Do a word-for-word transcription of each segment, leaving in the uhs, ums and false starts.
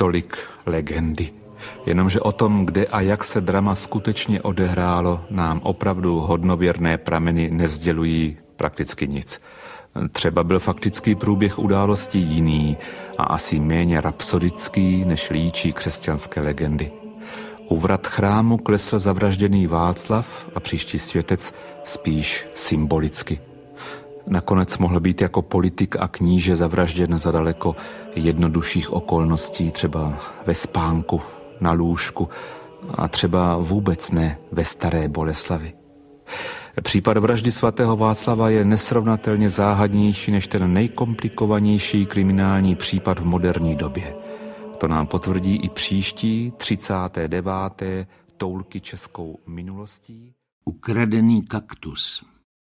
tolik legendy. Jenomže o tom, kde a jak se drama skutečně odehrálo, nám opravdu hodnověrné prameny nezdělují prakticky nic. Třeba byl faktický průběh událostí jiný a asi méně rapsodický, než líčí křesťanské legendy. U vrat chrámu klesl zavražděný Václav a příští světec spíš symbolicky. Nakonec mohl být jako politik a kníže zavražděn za daleko jednodušších okolností, třeba ve spánku, na lůžku a třeba vůbec ne ve Staré Boleslavi. Případ vraždy svatého Václava je nesrovnatelně záhadnější než ten nejkomplikovanější kriminální případ v moderní době. To nám potvrdí i příští třicáté deváté toulky českou minulostí. Ukradený kaktus.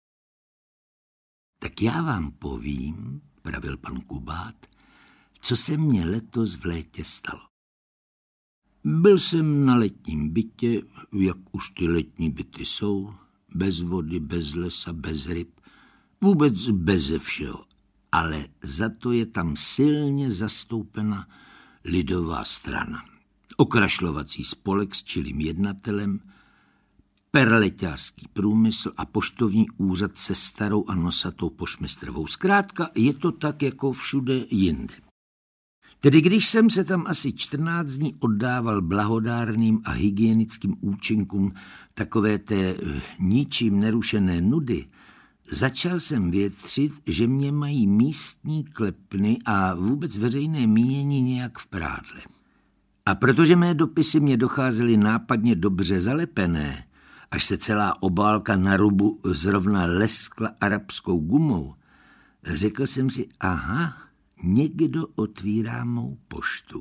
Tak já vám povím, pravil pan Kubát, co se mně letos v létě stalo. Byl jsem na letním bytě, jak už ty letní byty jsou, bez vody, bez lesa, bez ryb, vůbec beze všeho. Ale za to je tam silně zastoupena lidová strana. Okrašlovací spolek s čilým jednatelem, perleťářský průmysl a poštovní úřad se starou a nosatou pošmistrovou. Zkrátka je to tak jako všude jinde. Tedy když jsem se tam asi čtrnáct dní oddával blahodárným a hygienickým účinkům takové té ničím nerušené nudy, začal jsem větřit, že mě mají místní klepny a vůbec veřejné mínění nějak v prádle. A protože mé dopisy mě docházely nápadně dobře zalepené, až se celá obálka na rubu zrovna leskla arabskou gumou, řekl jsem si, aha, někdo otvírá mou poštu.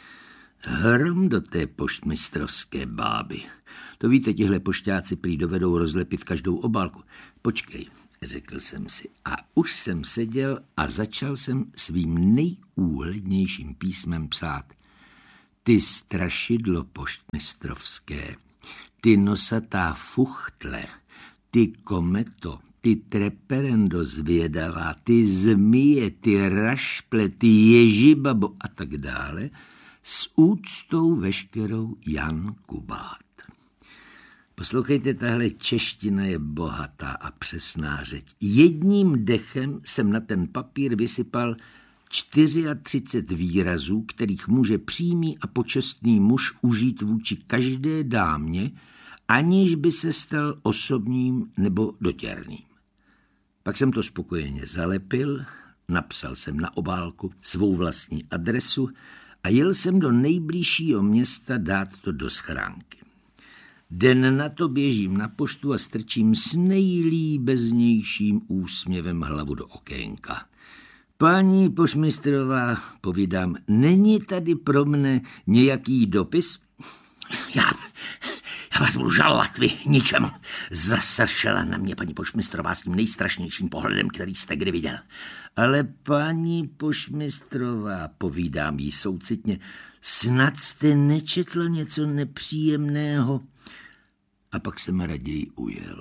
Hrom do té poštmistrovské báby. To víte, tihle pošťáci prý dovedou rozlepit každou obálku. Počkej, řekl jsem si. A už jsem seděl a začal jsem svým nejúhlednějším písmem psát. Ty strašidlo poštmistrovské, ty nosatá fuchtle, ty kometo, ty treperendo zvědavá, ty zmije, ty rašple, ty ježibabo a tak dále, s úctou veškerou Jan Kubát. Poslouchejte, tahle čeština je bohatá a přesná řeč. Jedním dechem jsem na ten papír vysypal třicet čtyři výrazů, kterých může přímý a počestný muž užít vůči každé dámě, aniž by se stal osobním nebo dotěrným. Pak jsem to spokojeně zalepil, napsal jsem na obálku svou vlastní adresu a jel jsem do nejbližšího města dát to do schránky. Den na to běžím na poštu a strčím s nejlíbeznějším úsměvem hlavu do okénka. Paní pošmistrová, povídám, není tady pro mne nějaký dopis? Já, já vás budu žalovat, vy ničemu. Zasršela na mě paní pošmistrová s tím nejstrašnějším pohledem, který jste kdy viděl. Ale paní pošmistrová, povídám jí soucitně, snad jste nečetla něco nepříjemného. A pak jsem raději ujel.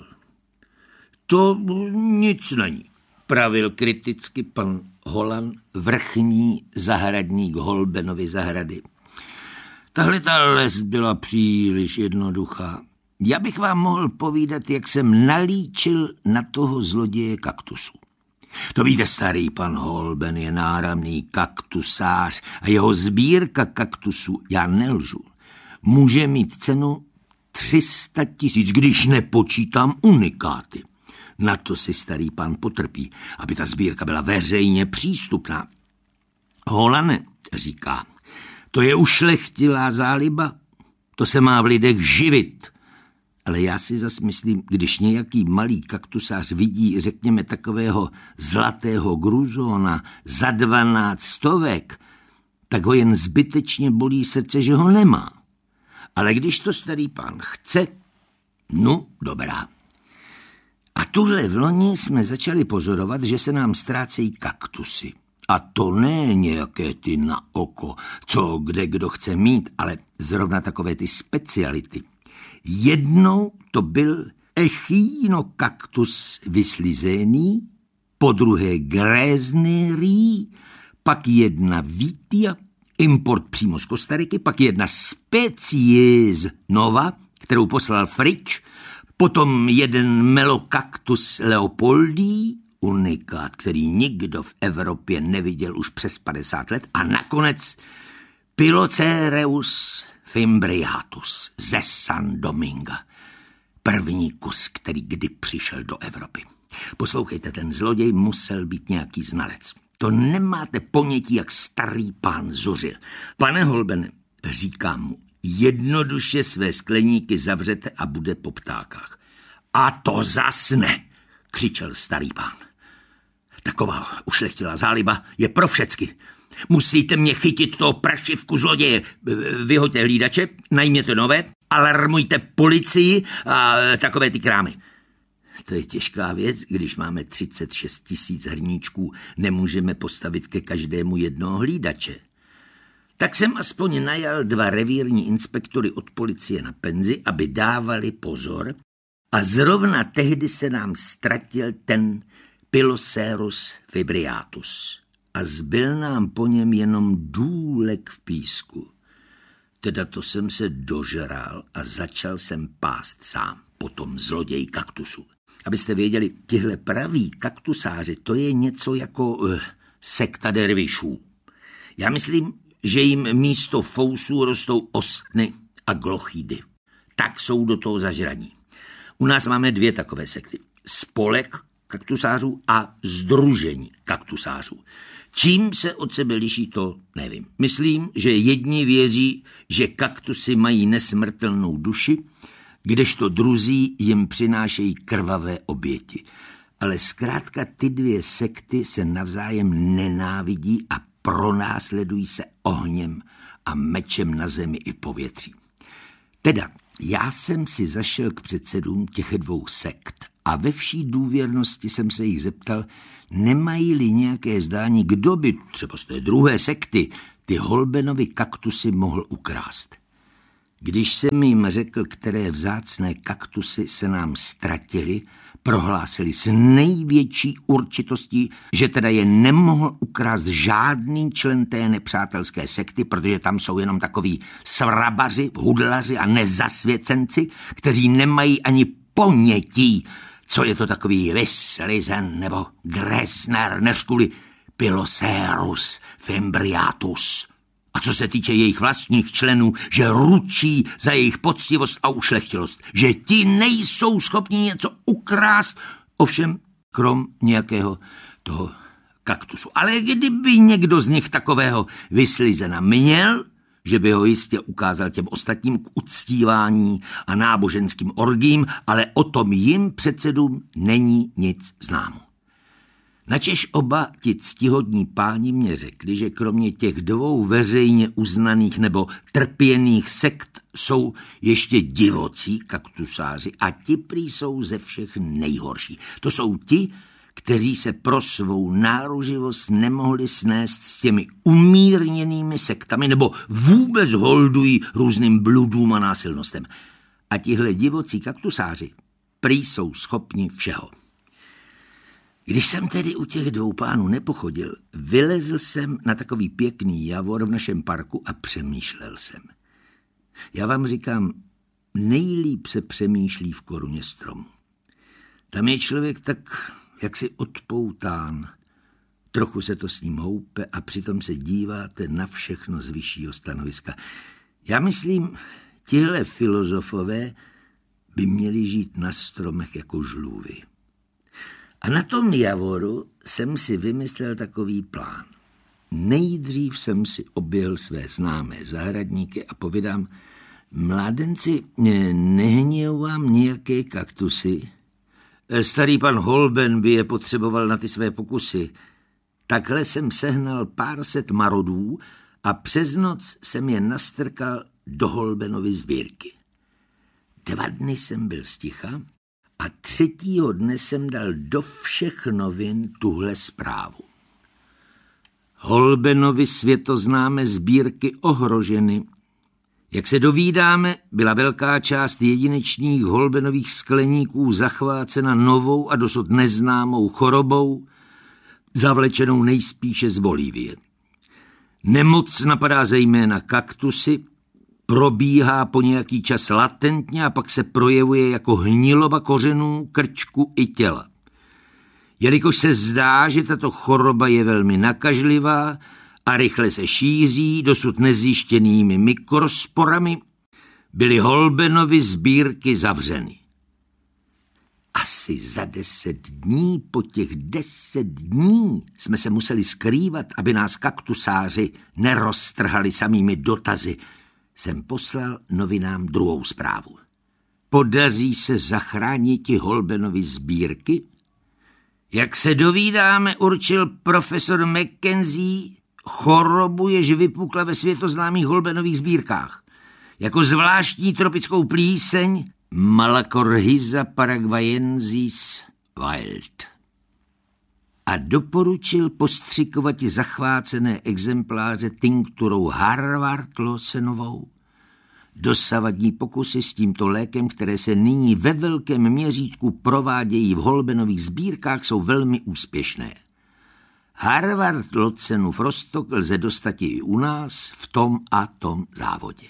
To nic není, pravil kriticky pan Holan, vrchní zahradník Holbenovy zahrady. Tahle ta les byla příliš jednoduchá. Já bych vám mohl povídat, jak jsem nalíčil na toho zloděje kaktusu. To víte, starý pan Holben je náramný kaktusář a jeho sbírka kaktusů, já nelžu, může mít cenu tři sta tisíc, když nepočítám unikáty. Na to si starý pán potrpí, aby ta sbírka byla veřejně přístupná. Holane, říká, to je ušlechtilá záliba, to se má v lidech živit. Ale já si zas myslím, když nějaký malý kaktusář vidí, řekněme, takového zlatého gruzona za dvanáct stovek, tak ho jen zbytečně bolí srdce, že ho nemá. Ale když to starý pán chce, no dobrá. A tuhle v loni jsme začali pozorovat, že se nám ztrácejí kaktusy. A to ne nějaké ty na oko, co kde kdo chce mít, ale zrovna takové ty speciality. Jednou to byl echinokaktus vyslizéný, po druhé gréznerý, pak jedna vítia, import přímo z Kostariky, pak jedna species nova, kterou poslal Frič, potom jeden melokaktus leopoldii, unikát, který nikdo v Evropě neviděl už přes padesát let, a nakonec Pilocereus fimbriatus ze San Dominga. První kus, který kdy přišel do Evropy. Poslouchejte, ten zloděj musel být nějaký znalec. To nemáte ponětí, jak starý pán zuřil. Pane Holbene, říkám mu, jednoduše své skleníky zavřete a bude po ptákách. A to zas ne, křičel starý pán. Taková ušlechtilá záliba je pro všecky. Musíte mě chytit toho prašivku zloděje. Vyhoďte hlídače, najměte nové, alarmujte policii a takové ty krámy. To je těžká věc, když máme třicet šest tisíc hrníčků, nemůžeme postavit ke každému jednoho hlídače. Tak jsem aspoň najal dva revírní inspektory od policie na penzi, aby dávali pozor, a zrovna tehdy se nám ztratil ten Pilocereus fimbriatus a zbyl nám po něm jenom důlek v písku. Teda to jsem se dožral a začal jsem pást sám, potom zloděj kaktusu. Abyste věděli, tihle praví kaktusáři, to je něco jako uh, sekta dervišů. Já myslím, že jim místo fousů rostou ostny a glochidy. Tak jsou do toho zažraní. U nás máme dvě takové sekty. Spolek kaktusářů a sdružení kaktusářů. Čím se od sebe liší, to nevím. Myslím, že jedni věří, že kaktusy mají nesmrtelnou duši, kdežto druzí jim přinášejí krvavé oběti. Ale zkrátka ty dvě sekty se navzájem nenávidí a pronásledují se ohněm a mečem na zemi i povětří. Teda, já jsem si zašel k předsedům těch dvou sekt a ve vší důvěrnosti jsem se jich zeptal, nemají-li nějaké zdání, kdo by třeba z té druhé sekty ty Holbenovy kaktusy mohl ukrást. Když jsem jim řekl, které vzácné kaktusy se nám ztratily, prohlásili s největší určitostí, že teda je nemohl ukrást žádný člen té nepřátelské sekty, protože tam jsou jenom takoví svrabaři, hudlaři a nezasvěcenci, kteří nemají ani ponětí, co je to takový Wesleyan nebo Gressner, než kvůli Pilocereus fimbriatus. A co se týče jejich vlastních členů, že ručí za jejich poctivost a ušlechtilost, že ti nejsou schopni něco ukrást, ovšem krom nějakého toho kaktusu. Ale kdyby někdo z nich takového Wesleyana měl, že by ho jistě ukázal těm ostatním k uctívání a náboženským orgím, ale o tom jim předsedům není nic známo. Načež oba ti ctihodní páni mě řekli, že kromě těch dvou veřejně uznaných nebo trpěných sekt jsou ještě divocí kaktusáři a ti prý jsou ze všech nejhorší. To jsou ti, kteří se pro svou náruživost nemohli snést s těmi umírněnými sektami nebo vůbec holdují různým bludům a násilnostem. A tihle divocí kaktusáři prý jsou schopni všeho. Když jsem tedy u těch dvou pánů nepochodil, vylezl jsem na takový pěkný javor v našem parku a přemýšlel jsem. Já vám říkám, nejlíp se přemýšlí v koruně stromu. Tam je člověk tak jaksi odpoután, trochu se to s ním houpe a přitom se díváte na všechno z vyššího stanoviska. Já myslím, tihle filozofové by měli žít na stromech jako žlůvy. A na tom javoru jsem si vymyslel takový plán. Nejdřív jsem si oběhl své známé zahradníky a povídám, mládenci, nehnějou vám nějaké kaktusy? Starý pan Holben by je potřeboval na ty své pokusy. Takhle jsem sehnal pár set marodů a přes noc jsem je nastrkal do Holbenovy sbírky. Dva dny jsem byl sticha a třetího dne jsem dal do všech novin tuhle zprávu. Holbenovy světoznámé sbírky ohroženy. Jak se dovídáme, byla velká část jedinečných Holbenových skleníků zachvácena novou a dosud neznámou chorobou, zavlečenou nejspíše z Bolívie. Nemoc napadá zejména kaktusy, probíhá po nějaký čas latentně a pak se projevuje jako hniloba kořenů, krčku i těla. Jelikož se zdá, že tato choroba je velmi nakažlivá a rychle se šíří dosud nezjištěnými mikrosporami, byly Holbenovy sbírky zavřeny. Asi za deset dní, po těch deset dní, jsme se museli skrývat, aby nás kaktusáři neroztrhali samými dotazy. Jsem poslal novinám druhou zprávu. Podaří se zachránit ti Holbenovy sbírky? Jak se dovídáme, určil profesor Mackenzie chorobu, jež vypukla ve světoznámých Holbenových sbírkách. Jako zvláštní tropickou plíseň Malacorhiza paraguayensis wild. A doporučil postřikovat zachvácené exempláře tinkturou Harvard-Lawsonovou. Dosavadní pokusy s tímto lékem, které se nyní ve velkém měřítku provádějí v Holbenových sbírkách, jsou velmi úspěšné. Harvard-Lawsonův roztok lze dostat i u nás v tom a tom závodě.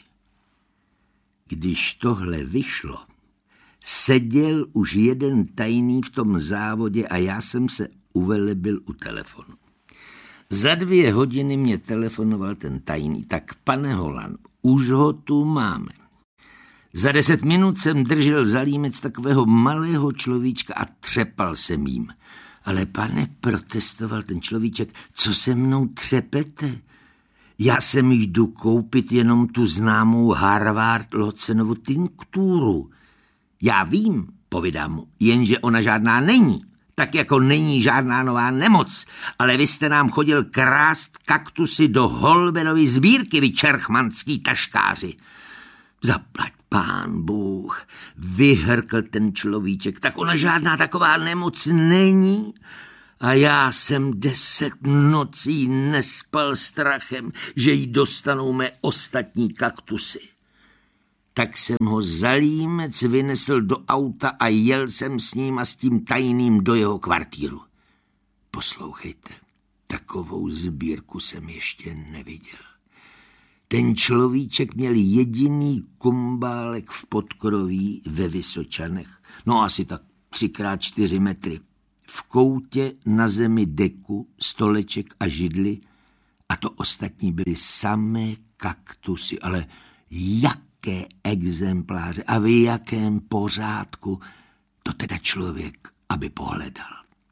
Když tohle vyšlo, seděl už jeden tajný v tom závodě a já jsem se uvelebil u telefonu. Za dvě hodiny mě telefonoval ten tajný. Tak, pane Holan, už ho tu máme. Za deset minut jsem držel za límec takového malého človíčka a třepal jsem jím. Ale pane, protestoval ten človíček, co se mnou třepete? Já jsem jdu koupit jenom tu známou Harvard-Lawsonovu tinkturu. Já vím, povídám mu, jenže ona žádná není. Tak jako není žádná nová nemoc, ale vy jste nám chodil krást kaktusy do Holbenovy sbírky, vy čerchmanský taškáři. Zaplať pán Bůh, vyhrkl ten človíček, tak ona žádná taková nemoc není. A já jsem deset nocí nespal strachem, že jí dostanou mé ostatní kaktusy. Tak jsem ho za límec vynesl do auta a jel jsem s ním a s tím tajným do jeho kvartíru. Poslouchejte, takovou sbírku jsem ještě neviděl. Ten človíček měl jediný kumbálek v podkroví ve Vysočanech, no asi tak třikrát čtyři metry. V koutě na zemi deku, stoleček a židli a to ostatní byly samé kaktusy, ale jaké exempláře a v jakém pořádku, to teda člověk, aby pohledal.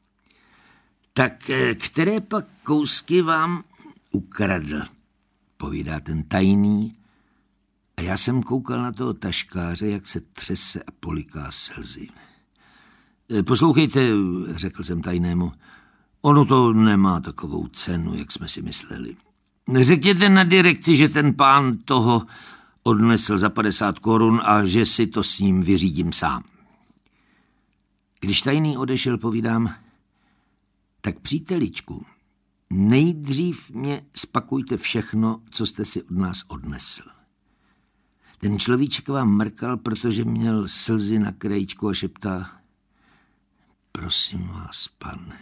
Tak které pak kousky vám ukradl, povídá ten tajný, a já jsem koukal na toho taškáře, jak se třese a poliká slzy. Poslouchejte, řekl jsem tajnému, ono to nemá takovou cenu, jak jsme si mysleli. Řekněte na direkci, že ten pán toho odnesl za padesát korun a že si to s ním vyřídím sám. Když tajný odešel, povídám, tak příteličku, nejdřív mě spakujte všechno, co jste si od nás odnesl. Ten človíček vám mrkal, protože měl slzy na krajíčku a šeptá, prosím vás, pane,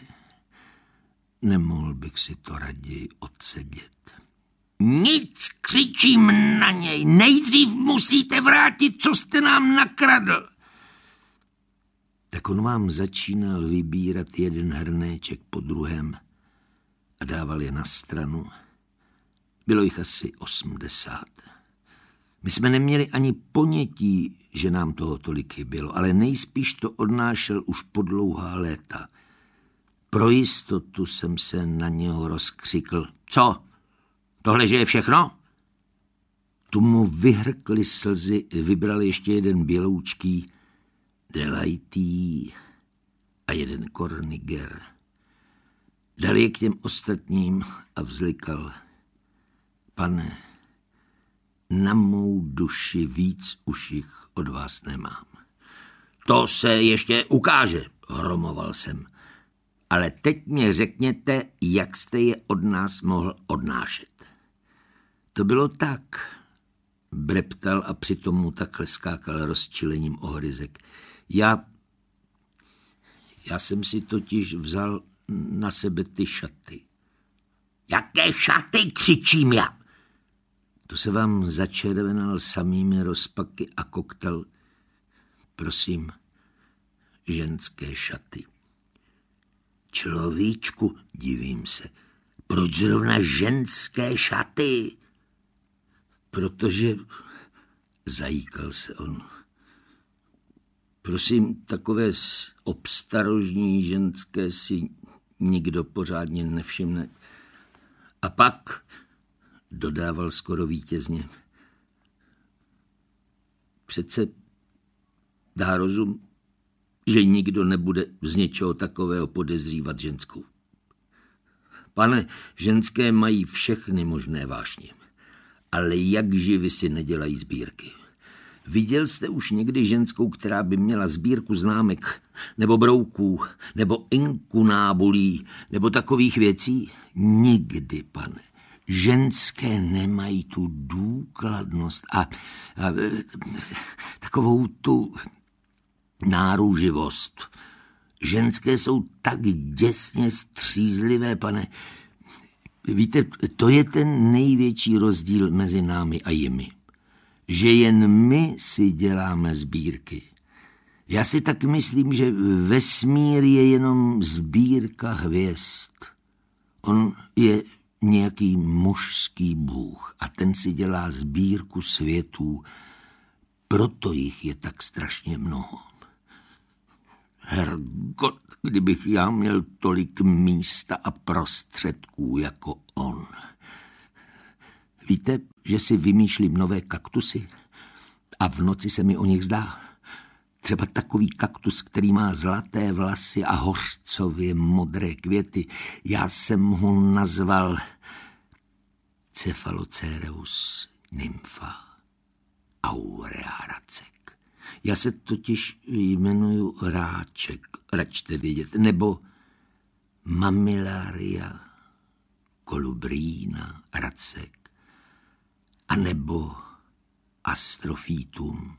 nemohl bych si to raději odsedět. Nic, křičím na něj, nejdřív musíte vrátit, co jste nám nakradl. Tak on vám začínal vybírat jeden hrnéček po druhém a dával je na stranu. Bylo jich asi osmdesát. My jsme neměli ani ponětí, že nám toho tolik chybělo, ale nejspíš to odnášel už po dlouhá léta. Pro jistotu jsem se na něho rozkřikl. Co? Tohle, že je všechno? Tu mu vyhrkli slzy, vybral ještě jeden běloučký, Delighty a jeden Korniger. Dal je k těm ostatním a vzlikal. Pane, na mou duši víc už jich od vás nemám. To se ještě ukáže, hromoval jsem. Ale teď mě řekněte, jak jste je od nás mohl odnášet. To bylo tak, breptal a přitom mu takhle skákal rozčilením o horizek. Já, já jsem si totiž vzal na sebe ty šaty. Jaké šaty, křičím já. To se vám začervenal samými rozpaky a koktel. Prosím, ženské šaty. Človíčku, divím se, proč zrovna ženské šaty? Protože, zajíkal se on, prosím, takové obstarožní ženské si nikdo pořádně nevšimne. A pak, dodával skoro vítězně, přece dá rozum, že nikdo nebude z něčeho takového podezřívat ženskou. Pane, ženské mají všechny možné vášně, ale jak živy si nedělají sbírky. Viděl jste už někdy ženskou, která by měla sbírku známek, nebo brouků, nebo inkunábulí, nebo takových věcí? Nikdy, pane. Ženské nemají tu důkladnost a, a takovou tu náruživost. Ženské jsou tak děsně střízlivé, pane. Víte, to je ten největší rozdíl mezi námi a jimi. Že jen my si děláme sbírky. Já si tak myslím, že vesmír je jenom sbírka hvězd. On je nějaký mužský bůh a ten si dělá sbírku světů, proto jich je tak strašně mnoho. Hergot, kdybych já měl tolik místa a prostředků jako on. Víte, že si vymýšlím nové kaktusy a v noci se mi o nich zdá. Třeba takový kaktus, který má zlaté vlasy a hořcově modré květy. Já jsem ho nazval Cephalocereus nympha aurea racek. Já se totiž jmenuji Ráček, račte vědět, nebo Mamillaria colubrina racek, a nebo Astrophytum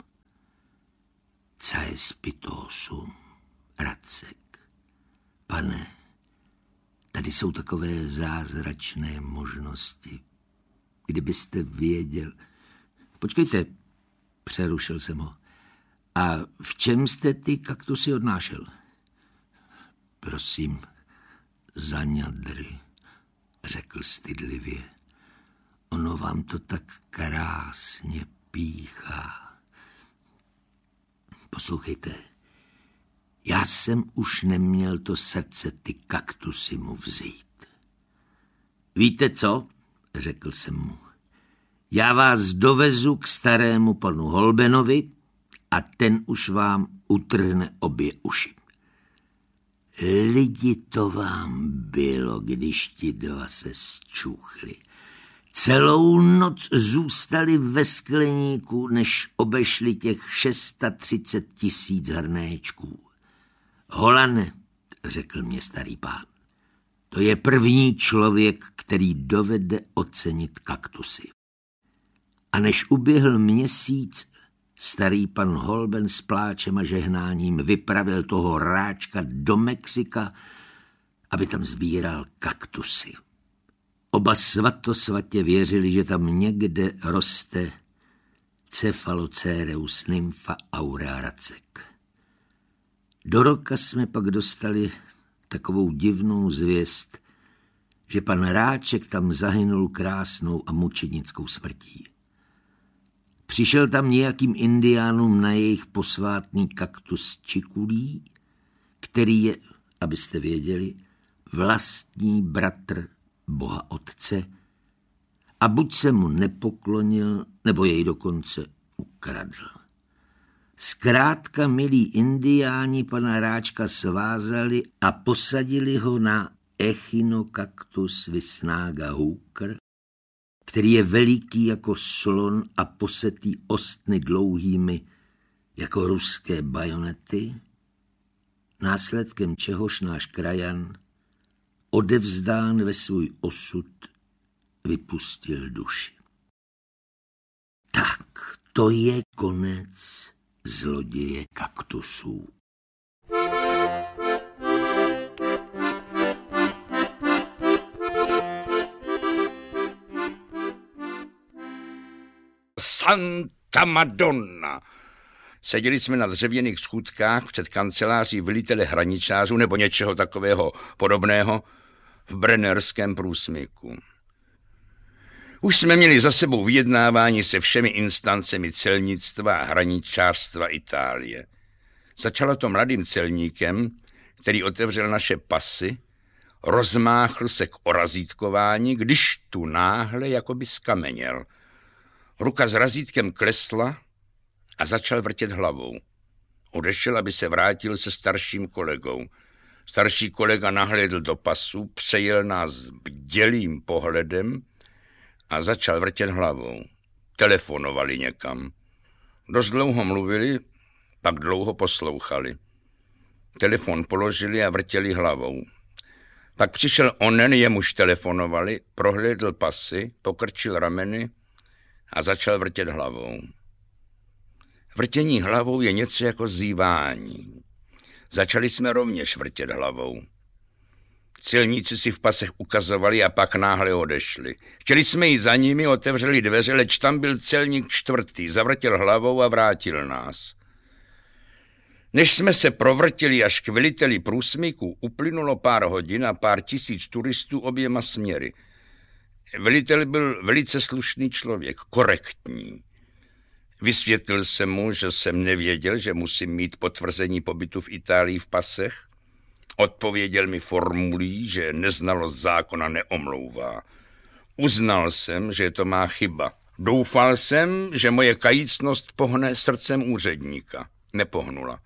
caespitosum racek. Pane, tady jsou takové zázračné možnosti. Kdybyste věděl... Počkejte, přerušil jsem ho. A v čem jste ty kaktusy odnášel? Prosím, za ňadry, řekl stydlivě. Ono vám to tak krásně píchá. Poslouchejte, já jsem už neměl to srdce ty kaktusy mu vzít. Víte co, řekl jsem mu, já vás dovezu k starému panu Holbenovi a ten už vám utrhne obě uši. Lidi, to vám bylo, když ti dva se zčuchli. Celou noc zůstali ve skleníku, než obešli těch třicet šest tisíc hrnéčků. Holane, řekl mě starý pán, to je první člověk, který dovede ocenit kaktusy. A než uběhl měsíc, starý pan Holben s pláčem a žehnáním vypravil toho Ráčka do Mexika, aby tam sbíral kaktusy. Oba svatosvatě věřili, že tam někde roste Cephalocereus nympha aurea racek. Do roka jsme pak dostali takovou divnou zvěst, že pan Ráček tam zahynul krásnou a mučednickou smrtí. Přišel tam nějakým indiánům na jejich posvátný kaktus čikulí, který je, abyste věděli, vlastní bratr Boha Otce, a buď se mu nepoklonil, nebo jej dokonce ukradl. Zkrátka milí indiáni pana Ráčka svázali a posadili ho na Echinocactus visnaga hooker, který je veliký jako slon a posetý ostny dlouhými jako ruské bajonety, následkem čehož náš krajan, odevzdán ve svůj osud, vypustil duši. Tak, to je konec zloděje kaktusů. Santa Madonna! Seděli jsme na dřevěných schůdkách před kanceláří velitele hraničářů nebo něčeho takového podobného v brennerském průsmyku. Už jsme měli za sebou vyjednávání se všemi instancemi celnictva a hraničářstva Itálie. Začalo to mladým celníkem, který otevřel naše pasy, rozmáchl se k orazítkování, když tu náhle jakoby skameněl. Ruka s razítkem klesla a začal vrtět hlavou. Odešel, aby se vrátil se starším kolegou. Starší kolega nahlédl do pasu, přejel nás bdělým pohledem a začal vrtět hlavou. Telefonovali někam. Dost dlouho mluvili, pak dlouho poslouchali. Telefon položili a vrtěli hlavou. Pak přišel onen, jemuž telefonovali, prohlédl pasy, pokrčil rameny a začal vrtět hlavou. Vrtění hlavou je něco jako zývání. Začali jsme rovněž vrtět hlavou. Celníci si v pasech ukazovali a pak náhle odešli. Chtěli jsme jít za nimi, otevřeli dveře, leč tam byl celník čtvrtý, zavrtěl hlavou a vrátil nás. Než jsme se provrtili až k veliteli průsmyku, uplynulo pár hodin a pár tisíc turistů oběma směry. Velitel byl velice slušný člověk, korektní. Vysvětlil jsem mu, že jsem nevěděl, že musím mít potvrzení pobytu v Itálii v pasech. Odpověděl mi formulí, že neznalost zákona neomlouvá. Uznal jsem, že to má chyba. Doufal jsem, že moje kajícnost pohne srdcem úředníka. Nepohnula.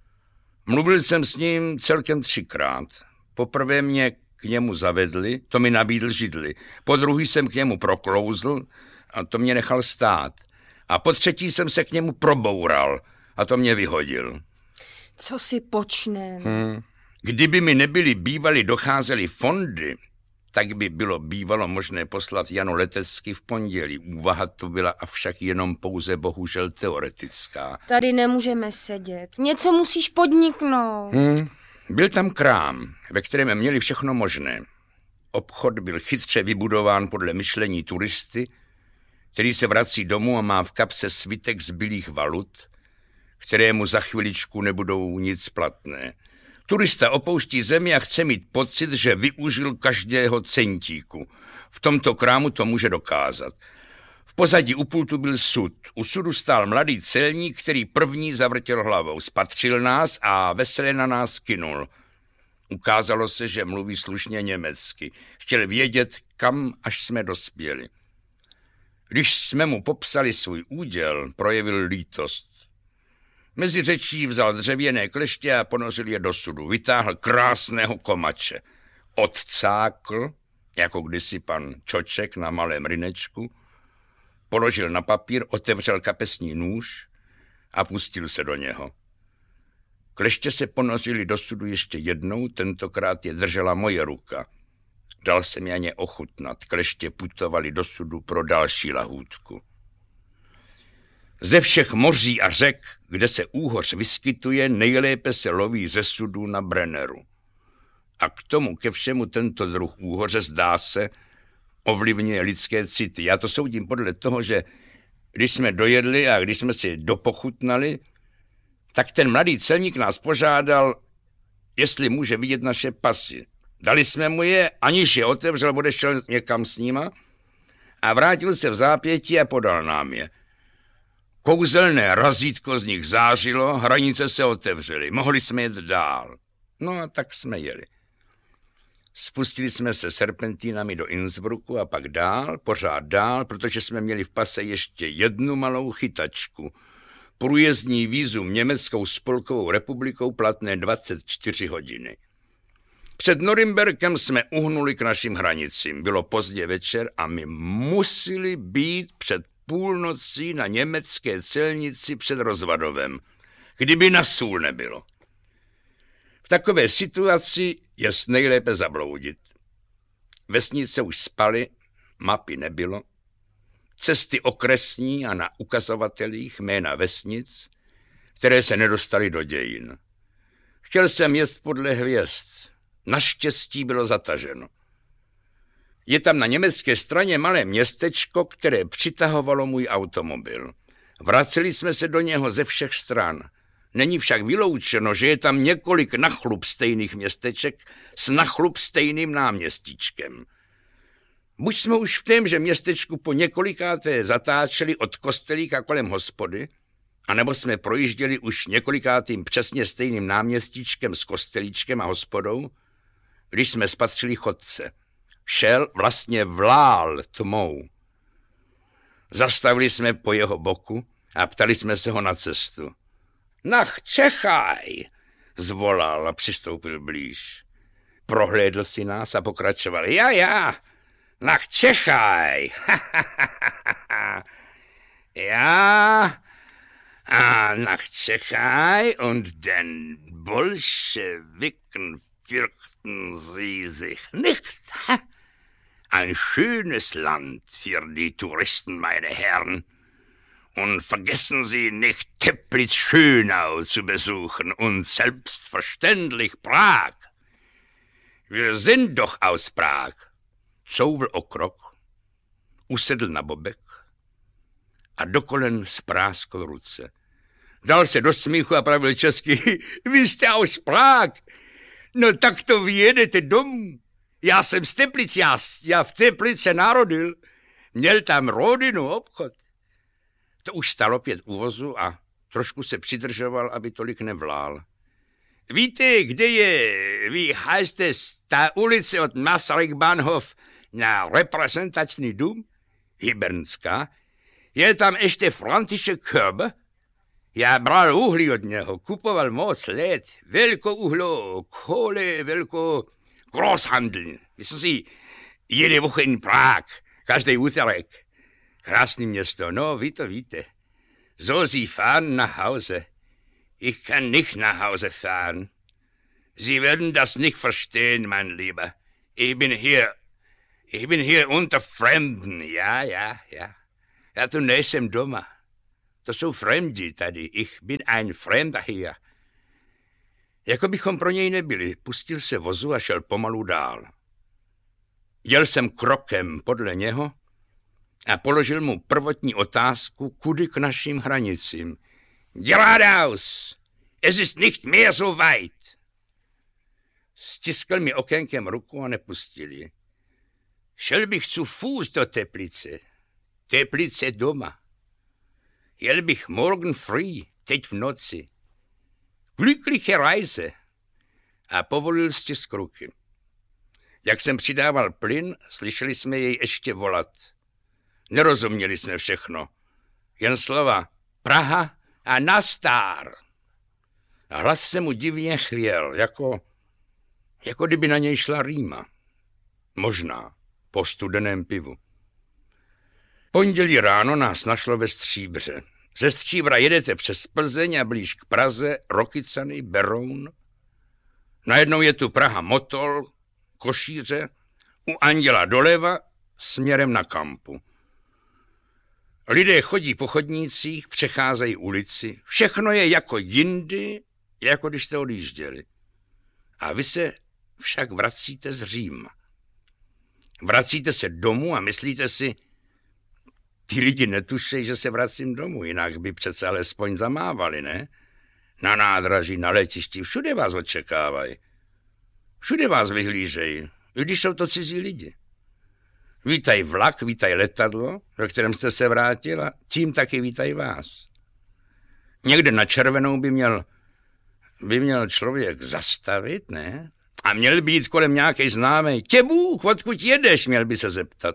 Mluvil jsem s ním celkem třikrát. Poprvé mě k němu zavedli, to mi nabídl židli. Po druhý jsem k němu proklouzl a to mě nechal stát. A po třetí jsem se k němu proboural a to mě vyhodil. Co si počnem? Hmm. Kdyby mi nebyly bývaly docházely fondy, tak by bylo bývalo možné poslat Janu Letecky v pondělí. Úvaha to byla avšak jenom pouze bohužel teoretická. Tady nemůžeme sedět. Něco musíš podniknout. Hmm. Byl tam krám, ve kterém měli všechno možné. Obchod byl chytře vybudován podle myšlení turisty, který se vrací domů a má v kapse svitek zbylých valut, kterému za chviličku nebudou nic platné. Turista opouští zemi a chce mít pocit, že využil každého centíku. V tomto krámu to může dokázat. V pozadí u pultu byl sud. U sudu stál mladý celník, který první zavrtěl hlavou. Spatřil nás a veselé na nás kynul. Ukázalo se, že mluví slušně německy. Chtěl vědět, kam až jsme dospěli. Když jsme mu popsali svůj úděl, projevil lítost. Mezi řečí vzal dřevěné kleště a ponořil je do sudu. Vytáhl krásného komače. Odcákl, jako kdysi pan Čoček na malém rynečku, položil na papír, otevřel kapesní nůž a pustil se do něho. Kleště se ponořili do sudu ještě jednou, tentokrát je držela moje ruka. Dal jsem Janě ochutnat, kleště putovali do sudu pro další lahůdku. Ze všech moří a řek, kde se úhoř vyskytuje, nejlépe se loví ze sudu na Brenneru. A k tomu ke všemu tento druh úhoře, zdá se, ovlivňuje lidské city. Já to soudím podle toho, že když jsme dojedli a když jsme si dopochutnali, tak ten mladý celník nás požádal, jestli může vidět naše pasy. Dali jsme mu je, aniž je otevřel, odešel někam s nima a vrátil se v zápětí a podal nám je. Kouzelné razítko z nich zářilo, hranice se otevřely, mohli jsme jet dál. No a tak jsme jeli. Spustili jsme se serpentínami do Innsbrucku a pak dál, pořád dál, protože jsme měli v pase ještě jednu malou chytačku. Průjezdní vízum Německou spolkovou republikou platné dvacet čtyři hodiny. Před Norimberkem jsme uhnuli k našim hranicím. Bylo pozdě večer a my museli být před půlnocí na německé celnici před Rozvadovem, kdyby na sůl nebylo. V takové situaci je nejlépe zabloudit. Vesnice už spaly, mapy nebylo, cesty okresní a na ukazovatelích jména vesnic, které se nedostaly do dějin. Chtěl jsem jet podle hvězd. Naštěstí bylo zataženo. Je tam na německé straně malé městečko, které přitahovalo můj automobil. Vraceli jsme se do něho ze všech stran. Není však vyloučeno, že je tam několik nachlup stejných městeček s nachlup stejným náměstíčkem. Buď jsme už v témže městečku po několikáté zatáčeli od kostelíka kolem hospody, anebo jsme projížděli už několikátým přesně stejným náměstíčkem s kostelíčkem a hospodou, když jsme spatřili chodce. Šel, vlastně vlál tmou. Zastavili jsme po jeho boku a ptali jsme se ho na cestu. Nach Čechaj, zvolal a přistoupil blíž. Prohlédl si nás a pokračoval. Ja, ja, nach Čechaj. Ja, a nach Čechaj und den Bolschewiken fürchten sie sich nicht. Ein schönes Land für die Touristen, meine Herren. Und vergessen Sie nicht, Teplitz-Schönau zu besuchen und selbstverständlich Prag. Wir sind doch aus Prag. Couvl o krok, usedl na bobek a do kolen spráskl ruce. Dal se do smíchu a pravil česky, vy jste aus Prag. No tak to vy jedete domů. Já jsem z Teplic, já, já v Teplice narodil. Měl tam rodinu, obchod. To už stalo pět u vozu a trošku se přidržoval, aby tolik nevlál. Víte, kde je, wie heißt es, ta ulice od Masaryk-Bahnhof na reprezentační dům? Hybernská. Je tam ještě František Körbe? Já bral uhlí od něho, kupoval moc let, velkou uhlo, kohle, velkou Großhandel. Wissen Sie, jede Woche in Prag, každý úterek. Krásný město, no, ví to víte. So, Sie fahren nach Hause. Ich kann nicht nach Hause fahren. Sie werden das nicht verstehen, mein Lieber. Ich bin hier, ich bin hier unter Fremden, ja, ja, ja. Ja, tu nejsem doma. To jsou fremdi tady, ich bin ein Fremder hier. Jako bychom pro něj nebyli, pustil se vozu a šel pomalu dál. Jel jsem krokem podle něho a položil mu prvotní otázku, kudy k našim hranicím. Geradeaus, es ist nicht mehr so weit. Stiskl mi okénkem ruku a nepustil ji. Šel bych zu Fuß do Teplice. Teplice doma. Jel bych morgen früh, teď v noci. Glückliche Reise. A povolil stisk ruky. Jak jsem přidával plyn, slyšeli jsme jej ještě volat. Nerozuměli jsme všechno. Jen slova Praha a nastár. A hlas se mu divně chvěl, jako, jako kdyby na něj šla rýma. Možná po studeném pivu. Pondělí ráno nás našlo ve Stříbře. Ze Stříbra jedete přes Plzeň a blíž k Praze, Rokycany, Beroun. Najednou je tu Praha Motol, Košíře, u Anděla doleva, směrem na Kampu. Lidé chodí po chodnících, přecházejí ulici. Všechno je jako jindy, jako když jste odjížděli. A vy se však vracíte z Říma. Vracíte se domů a myslíte si, ty lidi netušejí, že se vracím domů, jinak by přece alespoň zamávali, ne? Na nádraží, na letišti, všude vás očekávají. Všude vás vyhlížejí, i když jsou to cizí lidi. Vítají vlak, vítají letadlo, ve kterém jste se vrátil a tím taky vítají vás. Někde na červenou by měl, by měl člověk zastavit, ne? A měl by jít kolem nějakej známej. Tě Bůh, odkud jedeš, měl by se zeptat.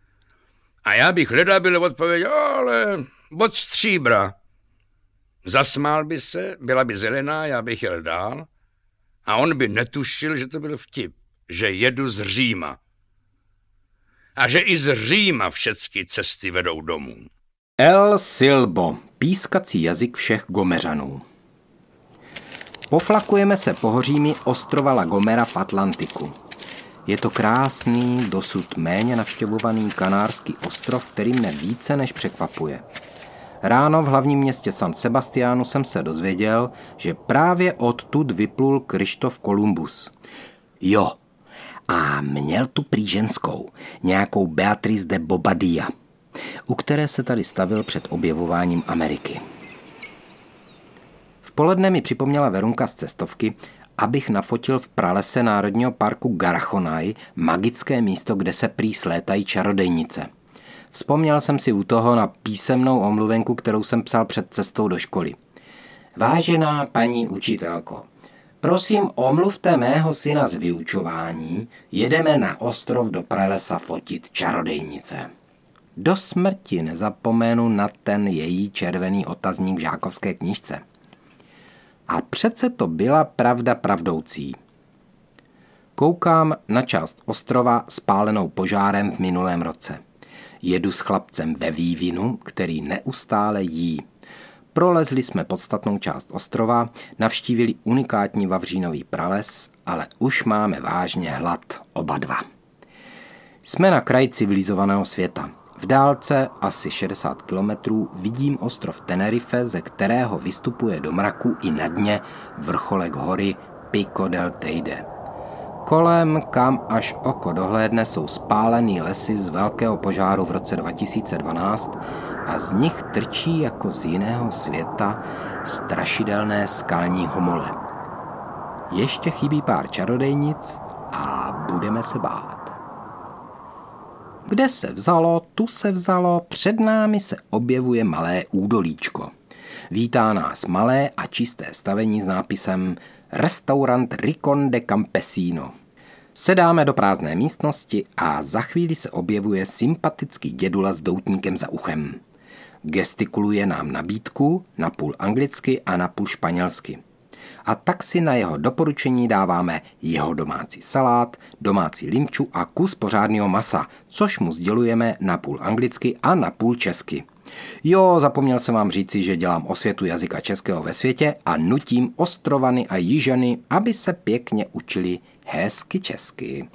A já bych hledal, byl odpověděl, ale od Stříbra. Zasmál by se, byla by zelená, já bych jel dál. A on by netušil, že to byl vtip, že jedu z Říma. A že i z Říma všechny cesty vedou domů. El Silbo, pískací jazyk všech Gomeřanů. Poflakujeme se pohořími ostrova La Gomera v Atlantiku. Je to krásný, dosud méně navštěvovaný kanárský ostrov, který mne více než překvapuje. Ráno v hlavním městě San Sebastiánu jsem se dozvěděl, že právě odtud vyplul Kryštof Kolumbus. Jo, A měl tu prý ženskou, nějakou Beatrice de Bobadilla, u které se tady stavil před objevováním Ameriky. V poledne mi připomněla Verunka z cestovky, abych nafotil v pralese Národního parku Garachonaj magické místo, kde se prý slétají čarodejnice. Vzpomněl jsem si u toho na písemnou omluvenku, kterou jsem psal před cestou do školy. Vážená paní učitelko, prosím, omluvte mého syna z vyučování, jedeme na ostrov do pralesa fotit čarodejnice. Do smrti nezapomenu na ten její červený otazník v žákovské knížce. A přece to byla pravda pravdoucí. Koukám na část ostrova spálenou požárem v minulém roce. Jedu s chlapcem ve vývinu, který neustále jí. Prolezli jsme podstatnou část ostrova, navštívili unikátní vavřínový prales, ale už máme vážně hlad oba dva. Jsme na kraji civilizovaného světa. V dálce asi šedesát kilometrů vidím ostrov Tenerife, ze kterého vystupuje do mraku i na dně vrcholek hory Pico del Teide. Kolem, kam až oko dohlédne, jsou spálený lesy z velkého požáru v roce dva tisíce dvanáct a z nich trčí jako z jiného světa strašidelné skalní homole. Ještě chybí pár čarodejnic a budeme se bát. Kde se vzalo, tu se vzalo, před námi se objevuje malé údolíčko. Vítá nás malé a čisté stavení s nápisem Restaurant Rincón de Campesino. Sedáme do prázdné místnosti a za chvíli se objevuje sympatický dědula s doutníkem za uchem. Gestikuluje nám nabídku, napůl anglicky a napůl španělsky. A tak si na jeho doporučení dáváme jeho domácí salát, domácí limču a kus pořádného masa, což mu sdělujeme napůl anglicky a napůl česky. Jo, zapomněl jsem vám říci, že dělám osvětu jazyka českého ve světě a nutím ostrovany a jižany, aby se pěkně učili hezky česky.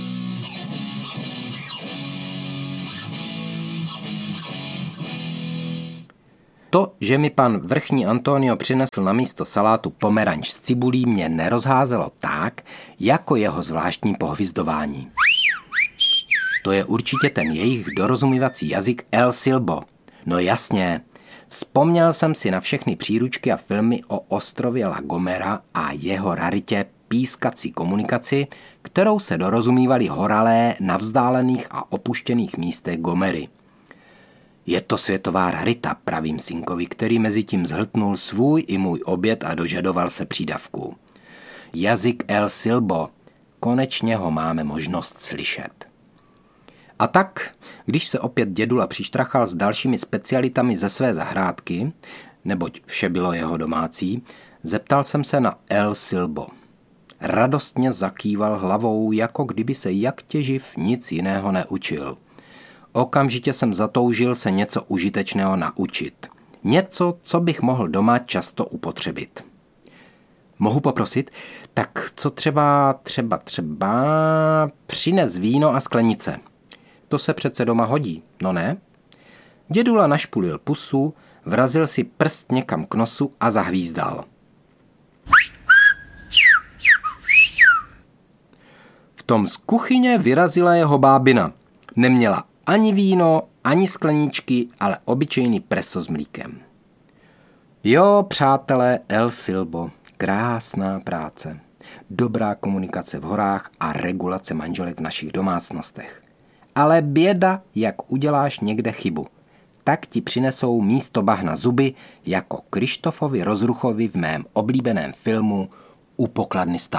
To, že mi pan vrchní Antonio přinesl na místo salátu pomeranč s cibulí, mě nerozházelo tak, jako jeho zvláštní pohvizdování. To je určitě ten jejich dorozumívací jazyk El Silbo. No jasně, vzpomněl jsem si na všechny příručky a filmy o ostrově La Gomera a jeho raritě pískací komunikaci, kterou se dorozumívali horalé na vzdálených a opuštěných místech Gomery. Je to světová rarita, pravím synkovi, který mezi tím zhltnul svůj i můj oběd a dožadoval se přídavku. Jazyk El Silbo, konečně ho máme možnost slyšet. A tak, když se opět dědula přištrachal s dalšími specialitami ze své zahrádky, neboť vše bylo jeho domácí, zeptal jsem se na El Silbo. Radostně zakýval hlavou, jako kdyby se jak těživ nic jiného neučil. Okamžitě jsem zatoužil se něco užitečného naučit. Něco, co bych mohl doma často upotřebit. Mohu poprosit? Tak co třeba, třeba, třeba... Přines víno a sklenice. To se přece doma hodí, no ne? Dědula našpulil pusu, vrazil si prst někam k nosu a zahvízdal. V tom z kuchyně vyrazila jeho bábina. Neměla ani víno, ani skleničky, ale obyčejný preso s mlíkem. Jo, přátelé, El Silbo, krásná práce. Dobrá komunikace v horách a regulace manželek v našich domácnostech. Ale běda, jak uděláš někde chybu. Tak ti přinesou místo bahna zuby, jako Krištofovi Rozruchovi v mém oblíbeném filmu U pokladny státu.